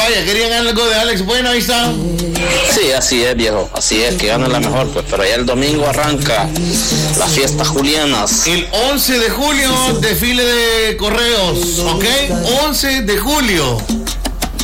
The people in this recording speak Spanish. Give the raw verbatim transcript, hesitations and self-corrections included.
Vaya, querían algo de Alex Bueno, ahí está. Sí, así es, viejo, así es, que gane la mejor, pues, pero ya el domingo arranca las fiestas julianas. El once de julio, desfile de correos, ¿ok? once de julio.